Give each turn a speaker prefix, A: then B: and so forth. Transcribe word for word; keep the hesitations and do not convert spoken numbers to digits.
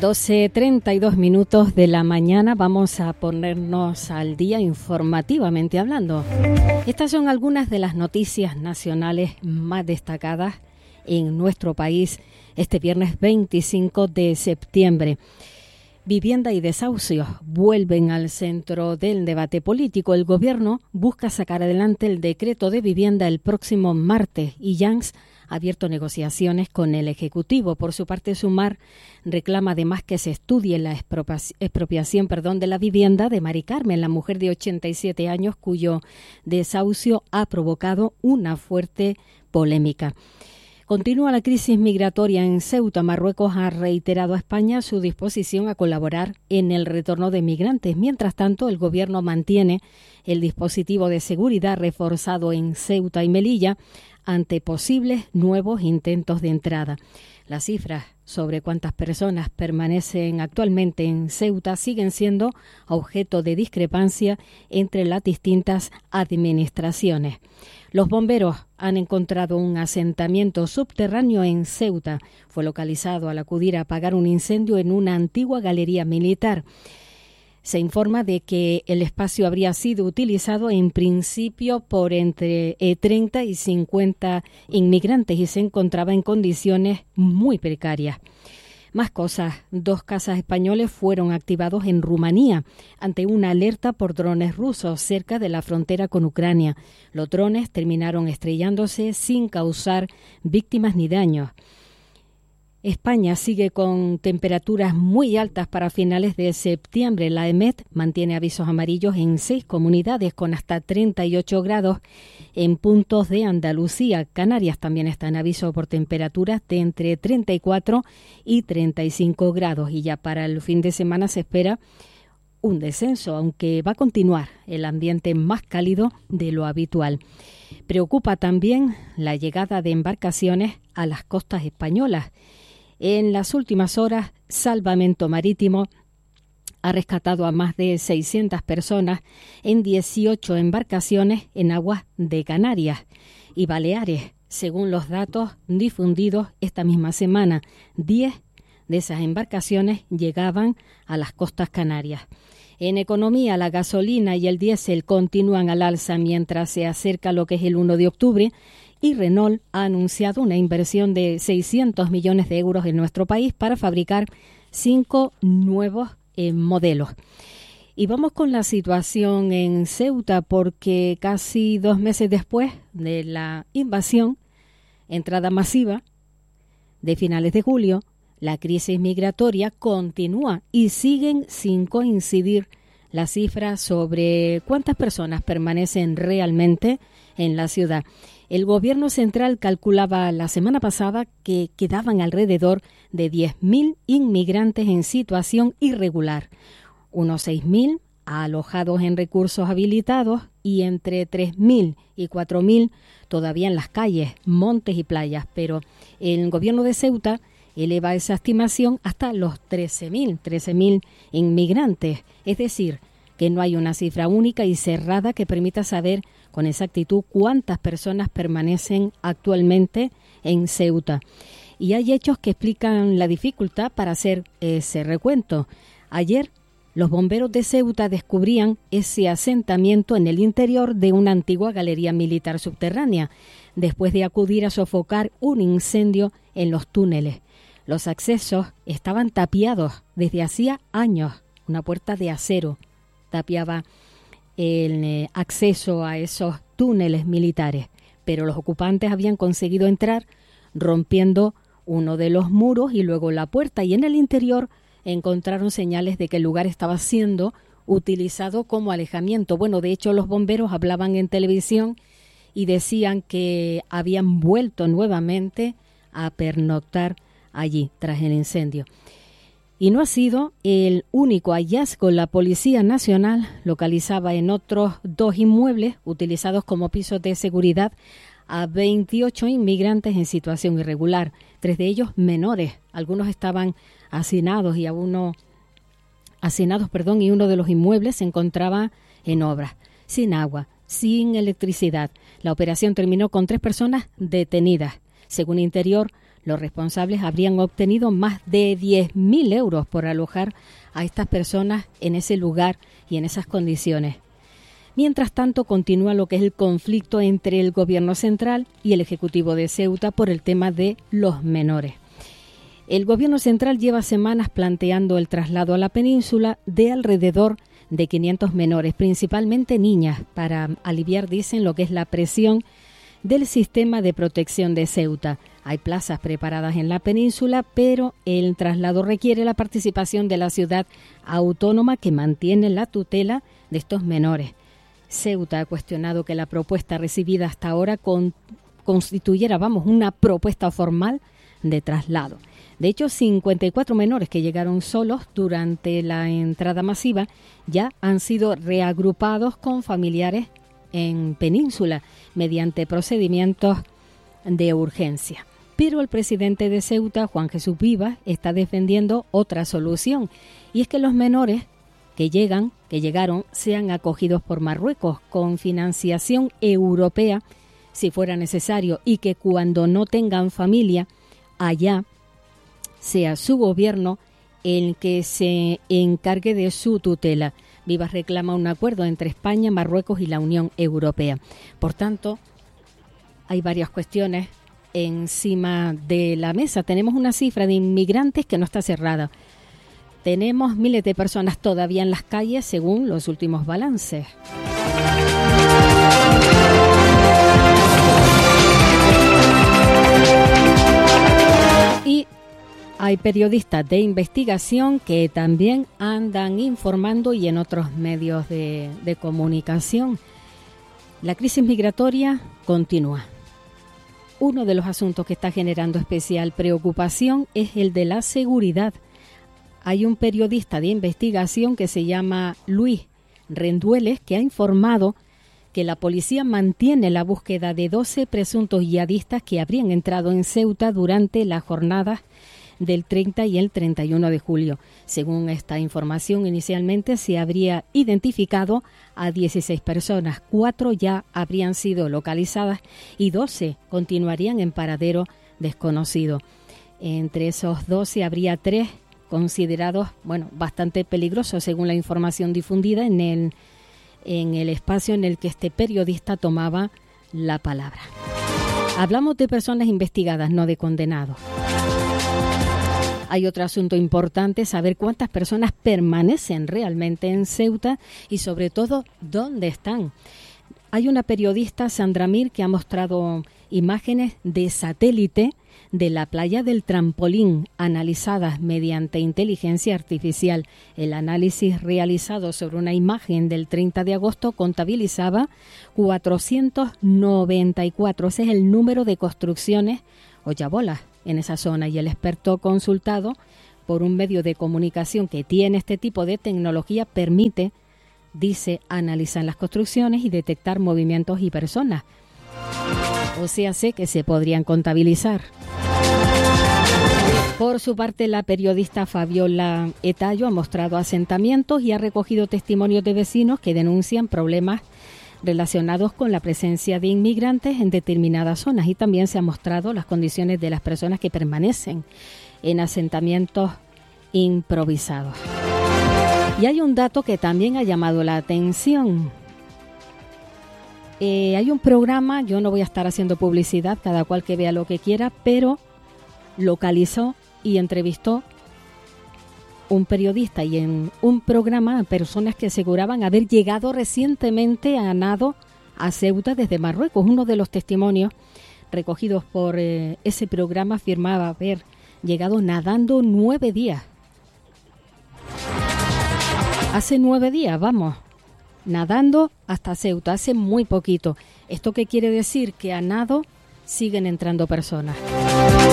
A: doce treinta y dos minutos de la mañana vamos a ponernos al día informativamente hablando. Estas son algunas de las noticias nacionales más destacadas en nuestro país este viernes veinticinco de septiembre. Vivienda y desahucios vuelven al centro del debate político. El gobierno busca sacar adelante el decreto de vivienda el próximo martes y Janss ha abierto negociaciones con el Ejecutivo. Por su parte, Sumar reclama además que se estudie la expropiación perdón, de la vivienda de Mari Carmen, la mujer de ochenta y siete años cuyo desahucio ha provocado una fuerte polémica. Continúa la crisis migratoria en Ceuta. Marruecos ha reiterado a España su disposición a colaborar en el retorno de migrantes. Mientras tanto, el Gobierno mantiene el dispositivo de seguridad reforzado en Ceuta y Melilla ante posibles nuevos intentos de entrada. Las cifras sobre cuántas personas permanecen actualmente en Ceuta siguen siendo objeto de discrepancia entre las distintas administraciones. Los bomberos han encontrado un asentamiento subterráneo en Ceuta. Fue localizado al acudir a apagar un incendio en una antigua galería militar. Se informa de que el espacio habría sido utilizado en principio por entre treinta y cincuenta inmigrantes y se encontraba en condiciones muy precarias. Más cosas, dos cazas españoles fueron activados en Rumanía ante una alerta por drones rusos cerca de la frontera con Ucrania. Los drones terminaron estrellándose sin causar víctimas ni daños. España sigue con temperaturas muy altas para finales de septiembre. La EMET mantiene avisos amarillos en seis comunidades con hasta treinta y ocho grados en puntos de Andalucía. Canarias también está en aviso por temperaturas de entre treinta y cuatro y treinta y cinco grados. Y ya para el fin de semana se espera un descenso, aunque va a continuar el ambiente más cálido de lo habitual. Preocupa también la llegada de embarcaciones a las costas españolas. En las últimas horas, Salvamento Marítimo ha rescatado a más de seiscientas personas en dieciocho embarcaciones en aguas de Canarias y Baleares. Según los datos difundidos esta misma semana, diez de esas embarcaciones llegaban a las costas canarias. En economía, la gasolina y el diésel continúan al alza mientras se acerca lo que es el uno de octubre y Renault ha anunciado una inversión de seiscientos millones de euros en nuestro país para fabricar cinco nuevos eh, modelos. Y vamos con la situación en Ceuta porque casi dos meses después de la invasión, entrada masiva de finales de julio, la crisis migratoria continúa y siguen sin coincidir las cifras sobre cuántas personas permanecen realmente en la ciudad. El gobierno central calculaba la semana pasada que quedaban alrededor de diez mil inmigrantes en situación irregular, unos seis mil alojados en recursos habilitados y entre tres mil y cuatro mil todavía en las calles, montes y playas. Pero el gobierno de Ceuta eleva esa estimación hasta los trece mil, trece mil inmigrantes, es decir, que no hay una cifra única y cerrada que permita saber con exactitud cuántas personas permanecen actualmente en Ceuta. Y hay hechos que explican la dificultad para hacer ese recuento. Ayer, los bomberos de Ceuta descubrían ese asentamiento en el interior de una antigua galería militar subterránea, después de acudir a sofocar un incendio en los túneles. Los accesos estaban tapiados desde hacía años. Una puerta de acero tapiaba el eh, acceso a esos túneles militares, pero los ocupantes habían conseguido entrar rompiendo uno de los muros y luego la puerta, y en el interior encontraron señales de que el lugar estaba siendo utilizado como alejamiento. Bueno, de hecho los bomberos hablaban en televisión y decían que habían vuelto nuevamente a pernoctar allí tras el incendio. Y no ha sido el único hallazgo. La Policía Nacional localizaba en otros dos inmuebles utilizados como pisos de seguridad a veintiocho inmigrantes en situación irregular, tres de ellos menores. Algunos estaban hacinados y a uno hacinados, perdón, y uno de los inmuebles se encontraba en obras, sin agua, sin electricidad. La operación terminó con tres personas detenidas. Según Interior, Los responsables habrían obtenido más de diez mil euros por alojar a estas personas en ese lugar y en esas condiciones. Mientras tanto, continúa lo que es el conflicto entre el Gobierno central y el Ejecutivo de Ceuta por el tema de los menores. El Gobierno central lleva semanas planteando el traslado a la península de alrededor de quinientos menores, principalmente niñas, para aliviar, dicen, lo que es la presión del sistema de protección de Ceuta. Hay plazas preparadas en la península, pero el traslado requiere la participación de la ciudad autónoma que mantiene la tutela de estos menores. Ceuta ha cuestionado que la propuesta recibida hasta ahora con, constituyera, vamos, una propuesta formal de traslado. De hecho, cincuenta y cuatro menores que llegaron solos durante la entrada masiva ya han sido reagrupados con familiares en península mediante procedimientos de urgencia. Pero el presidente de Ceuta, Juan Jesús Vivas, está defendiendo otra solución, y es que los menores que llegan, que llegaron, sean acogidos por Marruecos con financiación europea si fuera necesario, y que cuando no tengan familia allá sea su gobierno el que se encargue de su tutela. Vivas reclama un acuerdo entre España, Marruecos y la Unión Europea. Por tanto, hay varias cuestiones encima de la mesa. Tenemos una cifra de inmigrantes que no está cerrada. Tenemos miles de personas todavía en las calles según los últimos balances. Y hay periodistas de investigación que también andan informando, y en otros medios de, de comunicación. La crisis migratoria continúa. Uno de los asuntos que está generando especial preocupación es el de la seguridad. Hay un periodista de investigación que se llama Luis Rendueles que ha informado que la policía mantiene la búsqueda de doce presuntos yihadistas que habrían entrado en Ceuta durante las jornadas del treinta y el treinta y uno de julio. Según esta información, inicialmente se habría identificado a dieciséis personas, cuatro ya habrían sido localizadas y doce continuarían en paradero desconocido. Entre esos doce habría tres considerados, bueno, bastante peligrosos según la información difundida en el, en el espacio en el que este periodista tomaba la palabra. Hablamos de personas investigadas, no de condenados. Hay otro asunto importante, saber cuántas personas permanecen realmente en Ceuta y sobre todo dónde están. Hay una periodista, Sandra Mir, que ha mostrado imágenes de satélite de la playa del Trampolín, analizadas mediante inteligencia artificial. El análisis realizado sobre una imagen del treinta de agosto contabilizaba cuatrocientos noventa y cuatro. Ese es el número de construcciones o yabolas en esa zona, y el experto consultado por un medio de comunicación que tiene este tipo de tecnología permite, dice, analizar las construcciones y detectar movimientos y personas. O sea, sé que se podrían contabilizar. Por su parte, la periodista Fabiola Etallo ha mostrado asentamientos y ha recogido testimonios de vecinos que denuncian problemas relacionados con la presencia de inmigrantes en determinadas zonas, y también se han mostrado las condiciones de las personas que permanecen en asentamientos improvisados. Y hay un dato que también ha llamado la atención. Eh, hay un programa, yo no voy a estar haciendo publicidad, cada cual que vea lo que quiera, pero localizó y entrevistó un periodista y en un programa a personas que aseguraban haber llegado recientemente a nado a Ceuta desde Marruecos. Uno de los testimonios recogidos por eh, ese programa afirmaba haber llegado nadando nueve días. Hace nueve días, vamos, nadando hasta Ceuta, hace muy poquito. ¿Esto qué quiere decir? Que a nado siguen entrando personas.